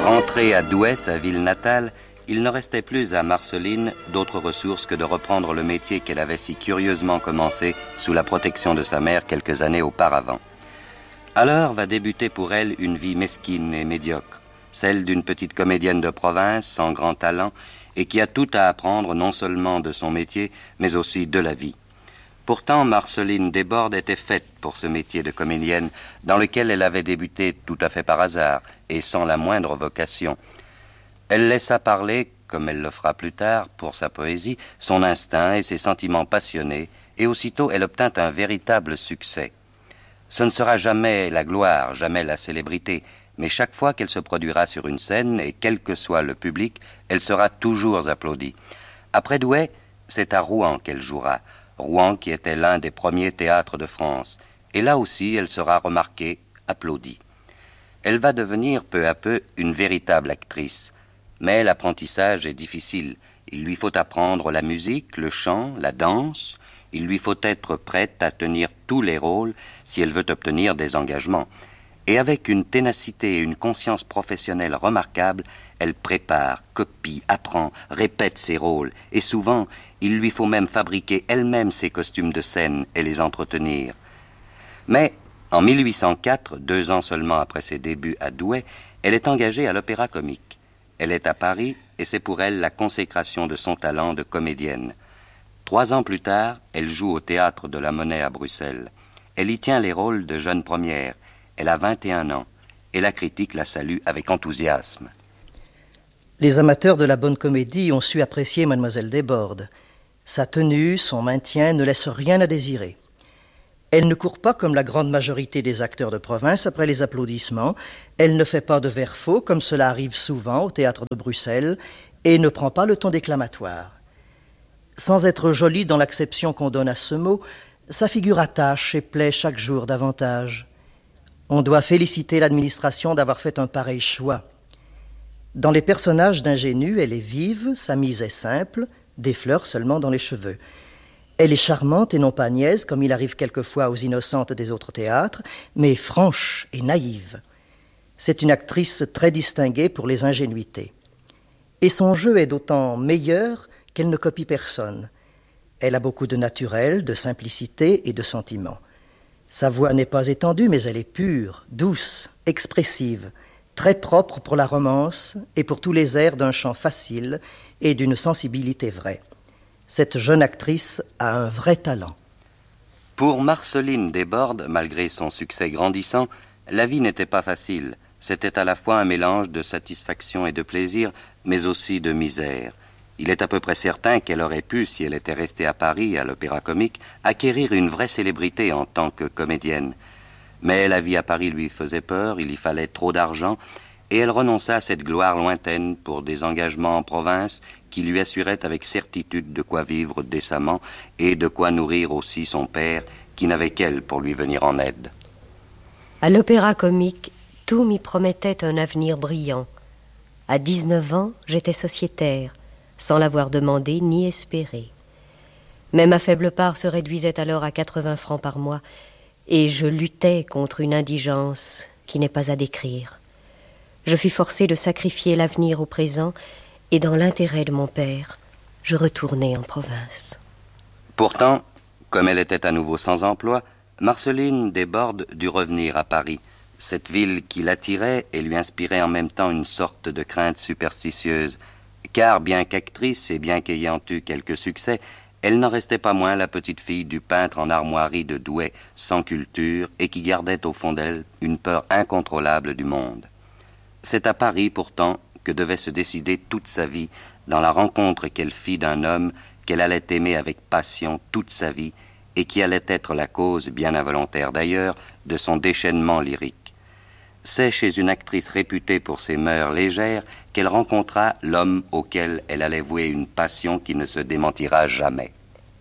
Rentrée à Douai, sa ville natale, il ne restait plus à Marceline d'autre ressource que de reprendre le métier qu'elle avait si curieusement commencé sous la protection de sa mère quelques années auparavant. Alors va débuter pour elle une vie mesquine et médiocre, celle d'une petite comédienne de province sans grand talent et qui a tout à apprendre non seulement de son métier, mais aussi de la vie. Pourtant, Marceline Desbordes était faite pour ce métier de comédienne dans lequel elle avait débuté tout à fait par hasard et sans la moindre vocation. Elle laissa parler, comme elle le fera plus tard, pour sa poésie, son instinct et ses sentiments passionnés, et aussitôt elle obtint un véritable succès. Ce ne sera jamais la gloire, jamais la célébrité, mais chaque fois qu'elle se produira sur une scène, et quel que soit le public, elle sera toujours applaudie. Après Douai, c'est à Rouen qu'elle jouera, Rouen qui était l'un des premiers théâtres de France, et là aussi elle sera remarquée, applaudie. Elle va devenir peu à peu une véritable actrice, mais l'apprentissage est difficile. Il lui faut apprendre la musique, le chant, la danse, il lui faut être prête à tenir tous les rôles si elle veut obtenir des engagements. Et avec une ténacité et une conscience professionnelle remarquables, elle prépare, copie, apprend, répète ses rôles, et souvent, il lui faut même fabriquer elle-même ses costumes de scène et les entretenir. Mais, en 1804, 2 ans seulement après ses débuts à Douai, elle est engagée à l'Opéra Comique. Elle est à Paris, et c'est pour elle la consécration de son talent de comédienne. 3 ans plus tard, elle joue au Théâtre de la Monnaie à Bruxelles. Elle y tient les rôles de jeune première. Elle a 21 ans, et la critique la salue avec enthousiasme. Les amateurs de la bonne comédie ont su apprécier Mademoiselle Desbordes. Sa tenue, son maintien ne laissent rien à désirer. Elle ne court pas comme la grande majorité des acteurs de province après les applaudissements. Elle ne fait pas de vers faux comme cela arrive souvent au Théâtre de Bruxelles et ne prend pas le ton déclamatoire. Sans être jolie dans l'acception qu'on donne à ce mot, sa figure attache et plaît chaque jour davantage. On doit féliciter l'administration d'avoir fait un pareil choix. Dans les personnages d'ingénue, elle est vive, sa mise est simple, des fleurs seulement dans les cheveux. Elle est charmante et non pas niaise, comme il arrive quelquefois aux innocentes des autres théâtres, mais franche et naïve. C'est une actrice très distinguée pour les ingénuités. Et son jeu est d'autant meilleur qu'elle ne copie personne. Elle a beaucoup de naturel, de simplicité et de sentiment. Sa voix n'est pas étendue, mais elle est pure, douce, expressive, très propre pour la romance et pour tous les airs d'un chant facile et d'une sensibilité vraie. Cette jeune actrice a un vrai talent. Pour Marceline Desbordes, malgré son succès grandissant, la vie n'était pas facile. C'était à la fois un mélange de satisfaction et de plaisir, mais aussi de misère. Il est à peu près certain qu'elle aurait pu, si elle était restée à Paris, à l'Opéra Comique, acquérir une vraie célébrité en tant que comédienne. Mais la vie à Paris lui faisait peur, il y fallait trop d'argent, et elle renonça à cette gloire lointaine pour des engagements en province qui lui assuraient avec certitude de quoi vivre décemment et de quoi nourrir aussi son père, qui n'avait qu'elle pour lui venir en aide. À l'Opéra Comique, tout m'y promettait un avenir brillant. À 19 ans, j'étais sociétaire, sans l'avoir demandé ni espéré. Mais ma faible part se réduisait alors à 80 francs par mois, et je luttais contre une indigence qui n'est pas à décrire. Je fus forcée de sacrifier l'avenir au présent, et dans l'intérêt de mon père, je retournai en province. Pourtant, comme elle était à nouveau sans emploi, Marceline Desbordes dut revenir à Paris, cette ville qui l'attirait et lui inspirait en même temps une sorte de crainte superstitieuse, car bien qu'actrice et bien qu'ayant eu quelques succès, elle n'en restait pas moins la petite fille du peintre en armoirie de Douai, sans culture, et qui gardait au fond d'elle une peur incontrôlable du monde. C'est à Paris, pourtant, que devait se décider toute sa vie, dans la rencontre qu'elle fit d'un homme qu'elle allait aimer avec passion toute sa vie, et qui allait être la cause, bien involontaire d'ailleurs, de son déchaînement lyrique. C'est chez une actrice réputée pour ses mœurs légères qu'elle rencontra l'homme auquel elle allait vouer une passion qui ne se démentira jamais.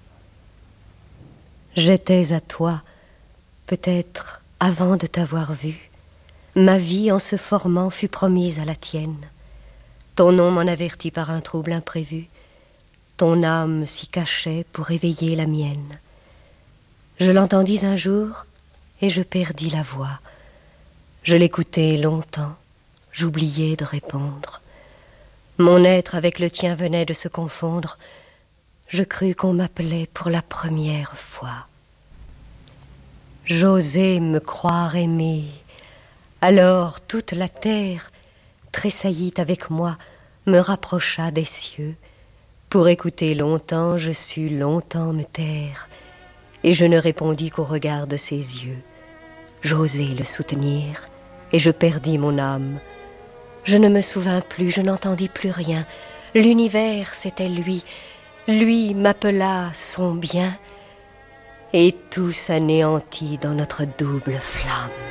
J'étais à toi, peut-être avant de t'avoir vu. Ma vie en se formant fut promise à la tienne. Ton nom m'en avertit par un trouble imprévu. Ton âme s'y cachait pour éveiller la mienne. Je l'entendis un jour et je perdis la voix. Je l'écoutai longtemps, j'oubliai de répondre. Mon être avec le tien venait de se confondre. Je crus qu'on m'appelait pour la première fois. J'osais me croire aimée. Alors toute la terre tressaillit avec moi, me rapprocha des cieux. Pour écouter longtemps, je sus longtemps me taire, et je ne répondis qu'au regard de ses yeux. J'osai le soutenir, et je perdis mon âme. Je ne me souvins plus, je n'entendis plus rien. L'univers, c'était lui. Lui m'appela son bien, et tout s'anéantit dans notre double flamme.